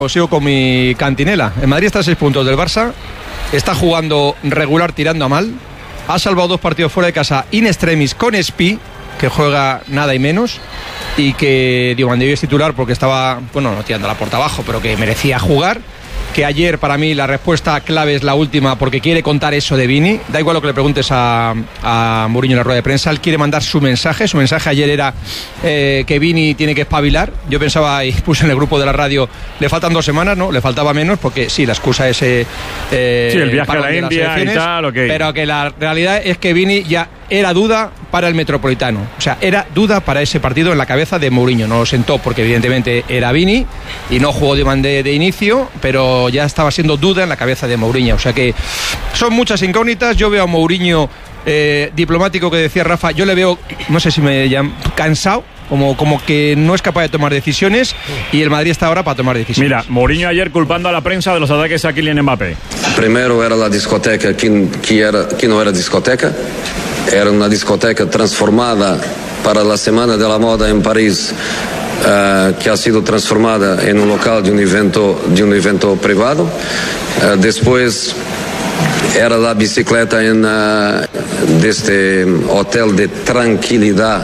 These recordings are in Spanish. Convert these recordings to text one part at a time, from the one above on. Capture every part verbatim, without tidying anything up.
Os sigo con mi cantinela. El Madrid está a seis puntos del Barça. Está jugando regular, tirando a mal. Ha salvado dos partidos fuera de casa in extremis con Espi, que juega nada y menos. Y que, digo, Andy es titular porque estaba, bueno, no tirando la puerta abajo, pero que merecía jugar. Que ayer, para mí, la respuesta clave es la última, porque quiere contar eso de Vini. Da igual lo que le preguntes a, a Mourinho en la rueda de prensa, él quiere mandar su mensaje. Su mensaje ayer era eh, que Vini tiene que espabilar. Yo pensaba, y puse en el grupo de la radio, le faltan dos semanas, ¿no? Le faltaba menos, porque sí, la excusa es eh, sí, el viaje a la India y tal, okay. Pero que la realidad es que Vini ya era duda para el Metropolitano. O sea, era duda para ese partido en la cabeza de Mourinho. No lo sentó porque evidentemente era Vini y no jugó de, de, de inicio, pero ya estaba siendo duda en la cabeza de Mourinho. O sea que son muchas incógnitas. Yo veo a Mourinho eh, diplomático, que decía Rafa, yo le veo, no sé si me llaman, cansado, como, como que no es capaz de tomar decisiones, y el Madrid está ahora para tomar decisiones. Mira, Mourinho ayer culpando a la prensa de los ataques a Kylian Mbappé. Primero era la discoteca que, que, era, que no era discoteca, era una discoteca transformada para la Semana de la Moda en París, uh, que ha sido transformada en un local de un evento, de un evento privado. Uh, después era la bicicleta en uh, de este hotel de tranquilidad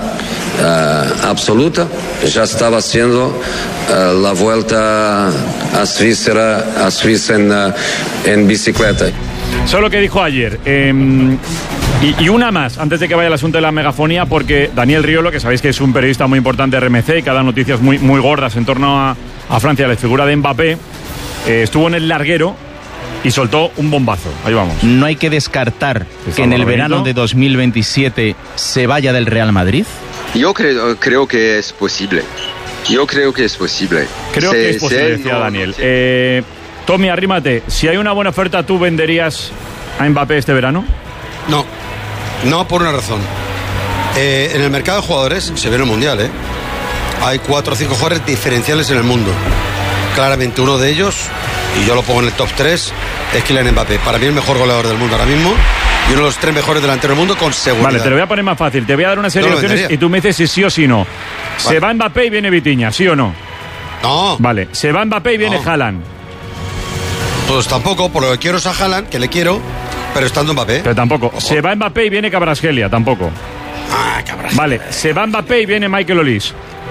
uh, absoluta. Ya estaba haciendo uh, la vuelta a Suiza, a Suiza en, uh, en bicicleta. Eso es lo que dijo ayer. Eh, y, y una más, antes de que vaya el asunto de la megafonía, porque Daniel Riolo, que sabéis que es un periodista muy importante de R M C y que da noticias muy, muy gordas en torno a, a Francia, la figura de Mbappé, eh, estuvo en el larguero y soltó un bombazo. Ahí vamos. ¿No hay que descartar que en el verano de dos mil veintisiete se vaya del Real Madrid? Yo creo, creo que es posible. Yo creo que es posible. Creo se, que es posible, se, decía no, Daniel. No, eh, Tommy, arrímate. Si hay una buena oferta, ¿tú venderías a Mbappé este verano? No, no por una razón. Eh, en el mercado de jugadores, se ve en el Mundial, ¿eh? Hay cuatro o cinco jugadores diferenciales en el mundo. Claramente uno de ellos, y yo lo pongo en el top tres, es Kylian Mbappé. Para mí el mejor goleador del mundo ahora mismo y uno de los tres mejores delanteros del mundo con seguridad. Vale, te lo voy a poner más fácil. Te voy a dar una serie no de opciones y tú me dices si sí o si no. Vale. Se va Mbappé y viene Vitinha, ¿sí o no? No. Vale, se va Mbappé y viene no. Haaland. Pues tampoco, por lo que quiero es a Haaland, que le quiero, pero estando Mbappé. Pero tampoco. Ojo. Se va Mbappé y viene Kvaratskhelia, tampoco. Ah, Kvaratskhelia. Vale, se va Mbappé y viene Michael Olise.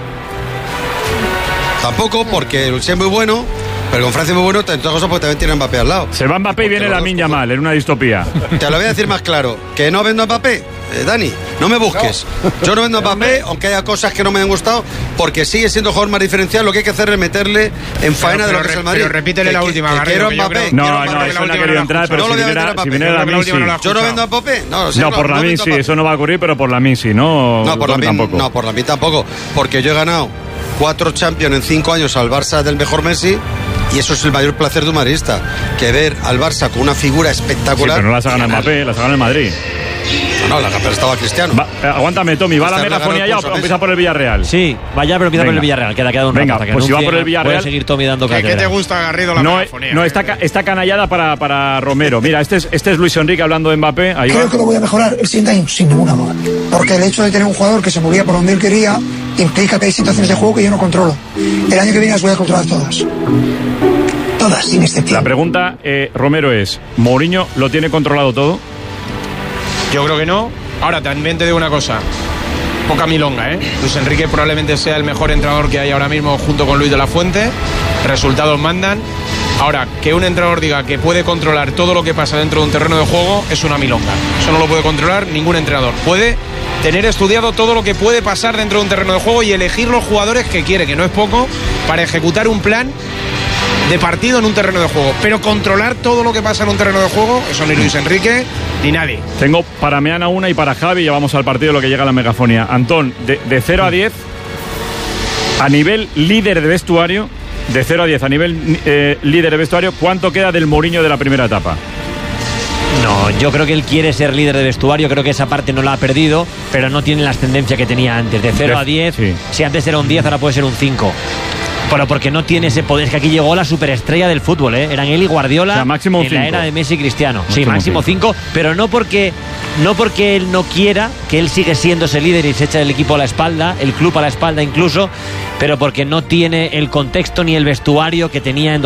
Tampoco, porque el es muy bueno, pero con Francia es muy bueno, entre otras cosas porque también tiene Mbappé al lado. Se va Mbappé y viene Lamine Yamal, en una distopía. Te lo voy a decir más claro, que no vendo a Mbappé, eh, Dani, no me busques. No. Yo no vendo a Mbappé, aunque haya cosas que no me han gustado, porque sigue siendo jugador más diferencial. Lo que hay que hacer es meterle en faena pero, pero, de lo que es el Madrid. Pero repítele que, la última, que, Garrido, que quiero Mbappé. No, quiero no, Mbappé, eso no ha querido entrar, pero no si viniera, si viniera Lamine, sí. Yo no vendo a Mbappé. No, no, por Lamine sí, eso no va a ocurrir, pero por Lamine sí, no. No, por Lamine tampoco. No, por Lamine tampoco, porque yo he ganado cuatro Champions en cinco años al Barça del mejor Messi. Y eso es el mayor placer de un madridista, que ver al Barça con una figura espectacular. Sí, pero no las ha ganado Mbappé, las ha ganado el Madrid. No, no, la pero estaba Cristiano. Va, eh, aguántame, Tommy, ¿va la megafonía ya o empieza por el Villarreal? Sí, vaya, pero empieza Venga. por el Villarreal, que le ha quedado un Venga, rato, pues si va por el Villarreal, puede seguir Tommy dando cátedra. ¿Qué te gusta, Garrido, la no, megafonía? No, está, está canallada para, para Romero. Mira, este es, este es Luis Enrique hablando de Mbappé. Ahí Creo va. que lo voy a mejorar el siguiente año, sin ninguna duda. Porque el hecho de tener un jugador que se movía por donde él quería implica que hay situaciones de juego que yo no controlo. El año que viene las voy a controlar todas. Todas, sin excepción. La pregunta, eh, Romero, es: ¿Mourinho lo tiene controlado todo? Yo creo que no. Ahora, también te digo una cosa. Poca milonga, ¿eh? Luis Enrique probablemente sea el mejor entrenador que hay ahora mismo junto con Luis de la Fuente. Resultados mandan. Ahora, que un entrenador diga que puede controlar todo lo que pasa dentro de un terreno de juego es una milonga. Eso no lo puede controlar ningún entrenador. Puede tener estudiado todo lo que puede pasar dentro de un terreno de juego y elegir los jugadores que quiere, que no es poco, para ejecutar un plan de partido en un terreno de juego. Pero controlar todo lo que pasa en un terreno de juego, eso ni Luis Enrique ni nadie. Tengo para Meana una y para Javi, ya vamos al partido lo que llega a la megafonía. Antón, de, de cero a diez, a nivel líder de vestuario, de cero a diez, a nivel eh, líder de vestuario, ¿cuánto queda del Mourinho de la primera etapa? No, yo creo que él quiere ser líder de vestuario, creo que esa parte no la ha perdido, pero no tiene la ascendencia que tenía antes. De cero a diez, sí. Si antes era un diez, ahora puede ser un cinco. Pero porque no tiene ese poder. Es que aquí llegó la superestrella del fútbol, ¿eh? Eran él y Guardiola, o sea, máximo en cinco. la era de Messi y Cristiano. Máximo sí, máximo cinco, pero no porque, no porque él no quiera, que él sigue siendo ese líder y se echa el equipo a la espalda, el club a la espalda incluso, pero porque no tiene el contexto ni el vestuario que tenía en